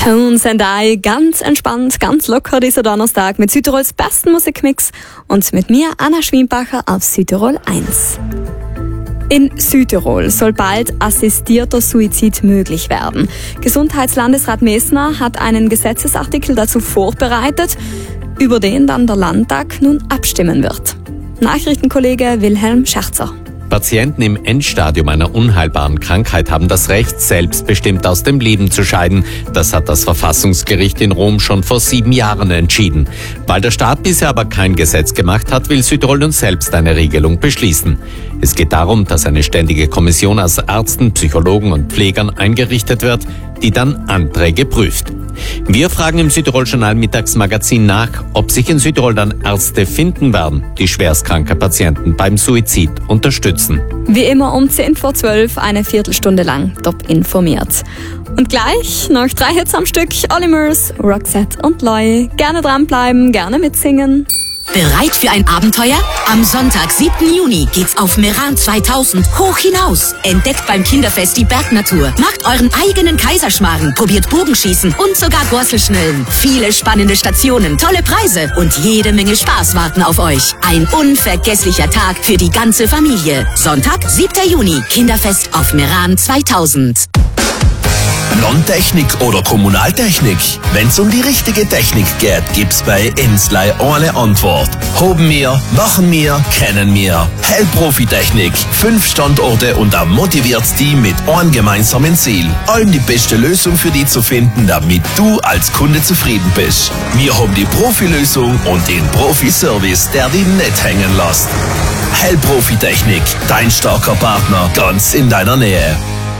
Tones and I, ganz entspannt, ganz locker dieser Donnerstag mit Südtirols besten Musikmix und mit mir, Anna Schwienbacher, auf Südtirol 1. In Südtirol soll bald assistierter Suizid möglich werden. Gesundheitslandesrat Messner hat einen Gesetzesartikel dazu vorbereitet, über den dann der Landtag nun abstimmen wird. Nachrichtenkollege Wilhelm Scherzer. Patienten im Endstadium einer unheilbaren Krankheit haben das Recht, selbstbestimmt aus dem Leben zu scheiden. Das hat das Verfassungsgericht in Rom schon vor 7 Jahren entschieden. Weil der Staat bisher aber kein Gesetz gemacht hat, will Südtirol nun selbst eine Regelung beschließen. Es geht darum, dass eine ständige Kommission aus Ärzten, Psychologen und Pflegern eingerichtet wird, die dann Anträge prüft. Wir fragen im Südtirol-Journal Mittagsmagazin nach, ob sich in Südtirol dann Ärzte finden werden, die schwerstkranke Patienten beim Suizid unterstützen. Wie immer um 10:12, eine Viertelstunde lang top informiert. Und gleich noch 3 Hits am Stück, Olimers, Roxette und Loy. Gerne dranbleiben, gerne mitsingen. Bereit für ein Abenteuer? Am Sonntag, 7. Juni, geht's auf Meran 2000 hoch hinaus. Entdeckt beim Kinderfest die Bergnatur. Macht euren eigenen Kaiserschmarrn, probiert Bogenschießen und sogar Gorselschnellen. Viele spannende Stationen, tolle Preise und jede Menge Spaß warten auf euch. Ein unvergesslicher Tag für die ganze Familie. Sonntag, 7. Juni, Kinderfest auf Meran 2000. Landtechnik oder Kommunaltechnik? Wenn's um die richtige Technik geht, gibt's bei Ensley eine Antwort. Haben wir, machen wir, kennen wir. Hellprofi-Technik, 5 Standorte und ein motiviertes Team mit einem gemeinsamen Ziel. Allen die beste Lösung für die zu finden, damit du als Kunde zufrieden bist. Wir haben die Profilösung und den Profiservice, der dich nicht hängen lässt. Hellprofi-Technik, dein starker Partner, ganz in deiner Nähe.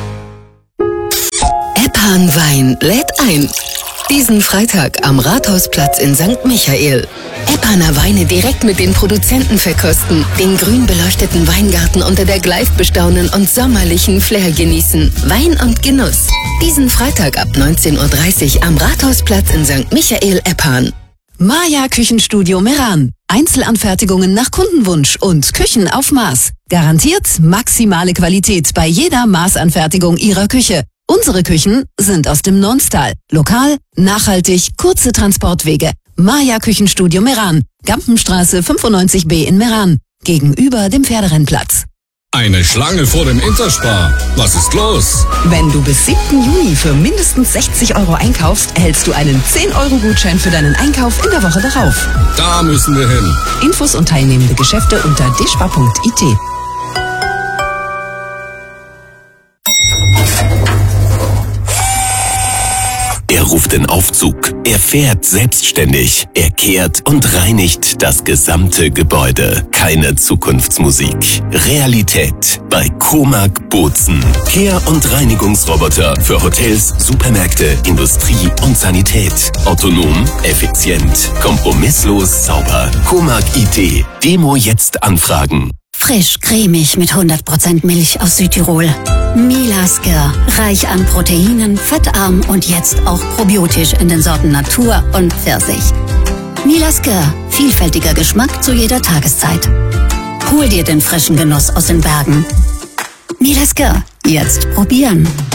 Eppan Wein lädt ein. Diesen Freitag am Rathausplatz in St. Michael. Eppaner Weine direkt mit den Produzenten verkosten, den grün beleuchteten Weingarten unter der Gleif bestaunen und sommerlichen Flair genießen. Wein und Genuss. Diesen Freitag ab 19:30 Uhr am Rathausplatz in St. Michael, Eppan. Maya Küchenstudio Meran. Einzelanfertigungen nach Kundenwunsch und Küchen auf Maß. Garantiert maximale Qualität bei jeder Maßanfertigung Ihrer Küche. Unsere Küchen sind aus dem Nonstal. Lokal, nachhaltig, kurze Transportwege. Maya Küchenstudio Meran. Gampenstraße 95b in Meran. Gegenüber dem Pferderennplatz. Eine Schlange vor dem Interspar. Was ist los? Wenn du bis 7. Juni für mindestens 60 € einkaufst, erhältst du einen 10-€-Gutschein für deinen Einkauf in der Woche darauf. Da müssen wir hin. Infos und teilnehmende Geschäfte unter despar.it. Er ruft den Aufzug, er fährt selbstständig, er kehrt und reinigt das gesamte Gebäude. Keine Zukunftsmusik. Realität bei Comag Bozen. Kehr- und Reinigungsroboter für Hotels, Supermärkte, Industrie und Sanität. Autonom, effizient, kompromisslos, sauber. Comag IT. Demo jetzt anfragen. Frisch, cremig mit 100% Milch aus Südtirol. Milasker, reich an Proteinen, fettarm und jetzt auch probiotisch in den Sorten Natur und Pfirsich. Milasker, vielfältiger Geschmack zu jeder Tageszeit. Hol dir den frischen Genuss aus den Bergen. Milasker, jetzt probieren.